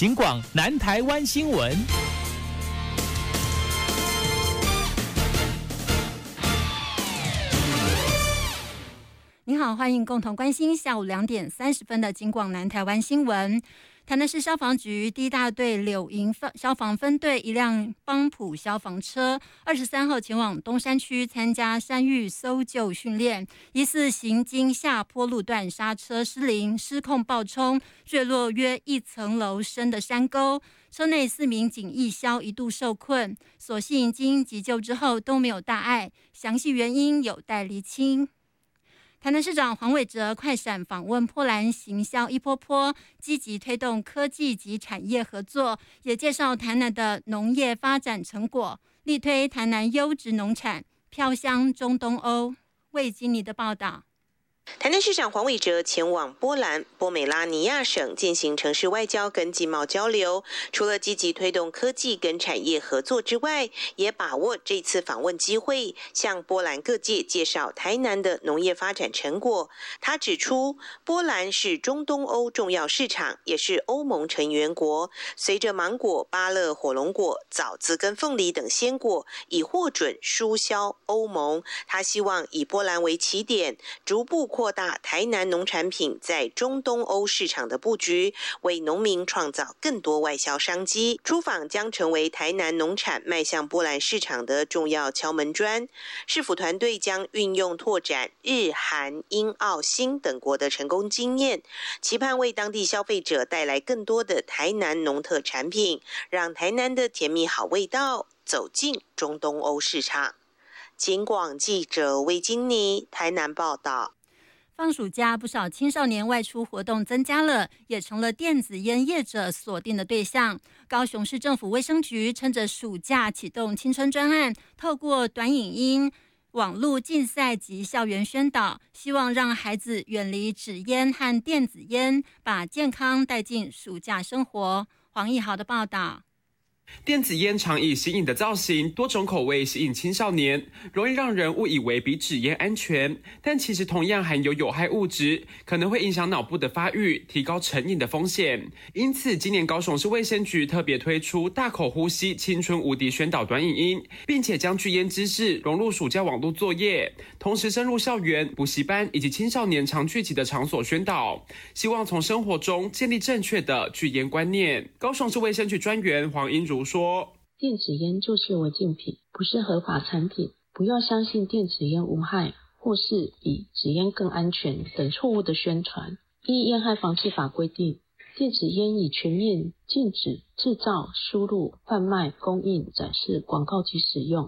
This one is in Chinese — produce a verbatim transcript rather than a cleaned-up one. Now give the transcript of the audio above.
警广南台湾新闻。 您好，欢迎共同关心下午两点三十分的警广南台湾新闻。台南市消防局第一大队柳营消防分队一辆邦普消防车，二十三号前往东山区参加山域搜救训练，疑似行经下坡路段刹车失灵，失控爆冲，坠落约一层楼深的山沟。车内四名警役消一度受困，所幸经急救之后都没有大碍，详细原因有待厘清。台南市长黄伟哲快闪访问波兰行销一波波，积极推动科技及产业合作，也介绍台南的农业发展成果，力推台南优质农产，飘香中东欧。魏经理的报道。 台南市长黄伟哲前往波兰、波美拉尼亚省进行城市外交跟经贸交流，除了积极推动科技跟产业合作之外，也把握这次访问机会，向波兰各界介绍台南的农业发展成果。他指出，波兰是中东欧重要市场，也是欧盟成员国。随着芒果、芭乐、火龙果、枣子跟凤梨等鲜果已获准输销欧盟，他希望以波兰为起点，逐步扩大台南农产品在中东欧市场的布局，为农民创造更多外销商机。出访将成为台南农产迈向波兰市场的重要敲门砖。市府团队将运用拓展日、韩、英、澳、新等国的成功经验，期盼为当地消费者带来更多的台南农特产品，让台南的甜蜜好味道走进中东欧市场。警广记者魏金妮台南报道。 放暑假，不少青少年外出活动增加了，也成了电子烟业者锁定的对象。高雄市政府卫生局趁着暑假启动青春专案，透过短影音、网络竞赛及校园宣导，希望让孩子远离纸烟和电子烟，把健康带进暑假生活。黄义豪的报道。 电子烟常以新颖的造型、多种口味吸引青少年，容易让人误以为比纸烟安全，但其实同样含有有害物质，可能会影响脑部的发育，提高成瘾的风险。因此，今年高雄市卫生局特别推出大口呼吸青春无敌宣导短影音，并且将拒烟知识融入暑假网络作业，同时深入校园、补习班以及青少年常聚集的场所宣导，希望从生活中建立正确的拒烟观念。高雄市卫生局专员黄英如说， 电子烟就是违禁品，不是合法产品，不要相信电子烟无害或是比纸烟更安全等错误的宣传。依烟害防治法规定，电子烟已全面禁止制造、输入、贩卖、供应、展示、广告及使用。